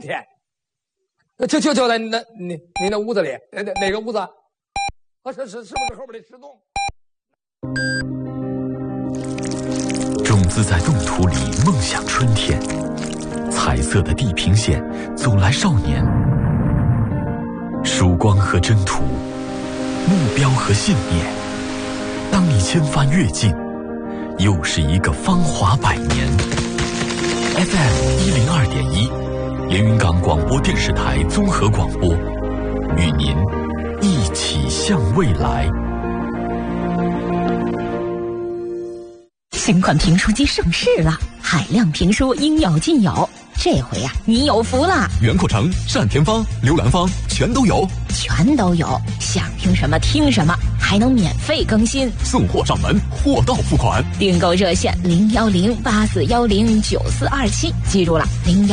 天。就在你那屋子里，哪个屋子？是不是后边的石洞？ 种子在冻土里梦想春天，彩色的地平线走来少年，曙光和征途，目标和信念。当你千帆越尽，又是一个芳华百年。FM102.1，连云港广播电视台综合广播，与您一起向未来。 新款评书机上市了，海量评书应有尽有。这回呀，你有福了！ 袁阔成、单田芳、刘兰芳全都有， 想听什么听什么，还能免费更新， 送货上门，货到付款。 订购热线01084109427，记住了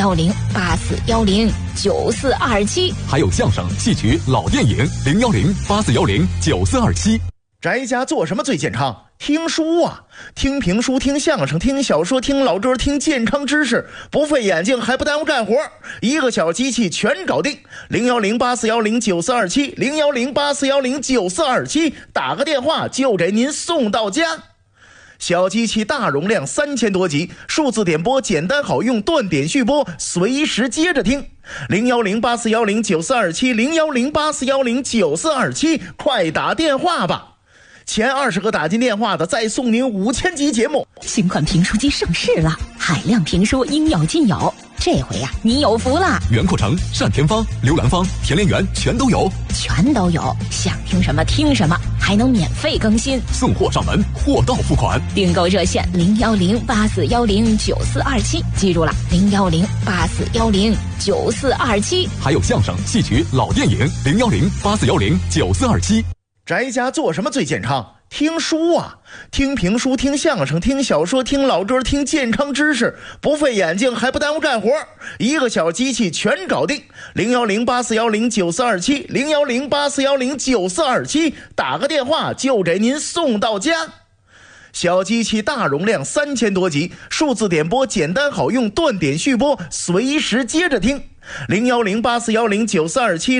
01084109427。 还有相声、戏曲、老电影01084109427。 宅家做什么最健康？听书啊，听评书，听相声，听小说，听老歌，听健康知识，不费眼睛还不耽误干活，一个小机器全搞定。01084109427 01084109427，打个电话就给您送到家。小机器大容量3000多集，数字点播简单好用，断点续播，随时接着听。01084109427 01084109427，快打电话吧。前20个打进电话的再送您5000集节目。 新款评书机上市了，海量评书应有尽有。这回呀，你有福了！ 袁阔成、单田芳、刘兰芳、田连元全都有， 想听什么听什么，还能免费更新， 送货上门，货到付款。 订购热线01084109427，记住了01084109427。 还有相声、戏曲、老电影01084109427。 宅家做什么最健康？听书啊，听评书，听相声，听小说，听老歌，听健康知识，不费眼睛还不耽误干活，一个小机器全搞定。01084109427 01084109427，打个电话就给您送到家。小机器大容量3000多集，数字点播简单好用，断点续播，随时接着听。01084109427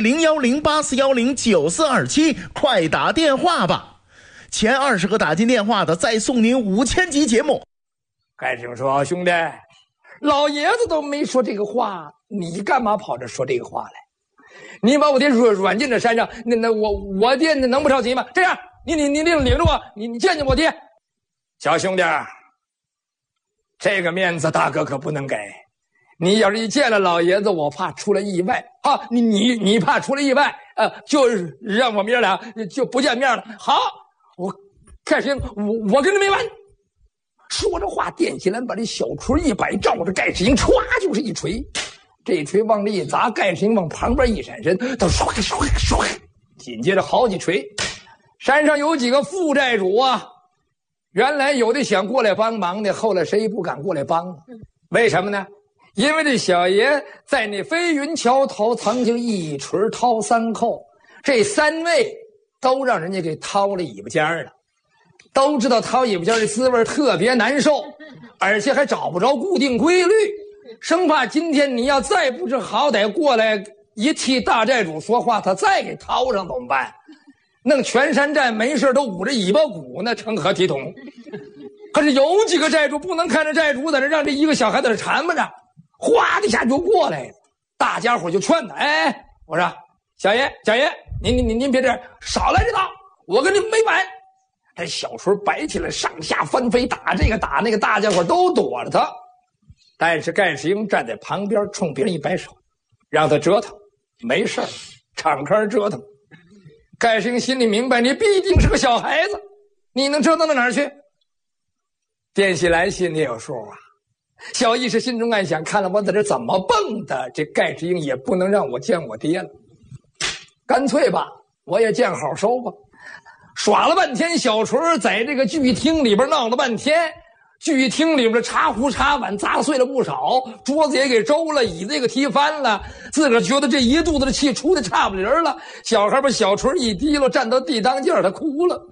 01084109427，快打电话吧。前20个打进电话的再送您5000集节目。 该这么说，兄弟，老爷子都没说这个话，你干嘛跑这说这个话来？你把我爹软禁在山上，那我爹能不着急吗？这样，你领着我，你见见我爹。小兄弟，这个面子大哥可不能给。你要是一见了老爷子，我怕出了意外啊！你怕出了意外，就是让我们爷俩就不见面了。好，我开始我跟他没完。说着话，电喜兰把这小锤一摆，照着盖世英歘就是一锤。这一锤往这一砸，盖世英往旁边一闪身，都唰唰唰，紧接着好几锤。山上有几个负债主啊，原来有的想过来帮忙的，后来谁也不敢过来帮。为什么呢？因为这小爷在那飞云桥头曾经一锤掏3扣，这3位都让人家给掏了尾巴尖了，都知道掏尾巴尖的滋味特别难受，而且还找不着固定规律，生怕今天你要再不知好歹过来一替大债主说话，他再给掏上怎么办？弄全山寨没事都捂着尾巴鼓，那成何体统？可是有几个债主不能看着债主在这让这一个小孩在这缠巴着，哗的一下就过来了，大家伙就劝他，哎，我说小爷，您别这样，少来这道，我跟您没完。这小锤摆起来，上下翻飞，打这个打那个，大家伙都躲着他。但是盖世英站在旁边，冲别人一摆手，让他折腾，没事儿，敞开折腾。盖世英心里明白，你毕竟是个小孩子，你能折腾到哪儿去？电喜兰心里有数啊。小义士心中暗想，看了我在这怎么蹦的，这盖世英也不能让我见我爹了，干脆吧，我也见好收吧。耍了半天小锤，在这个剧厅里边闹了半天，剧厅里边的茶壶茶碗砸碎了不少，桌子也给周了，椅子也给踢翻了，自个儿觉得这一肚子的气出的差不离儿了。小孩把小锤一提溜，站到地当间他哭了，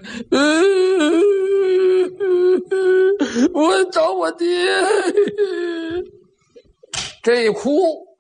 我找我爹。这一哭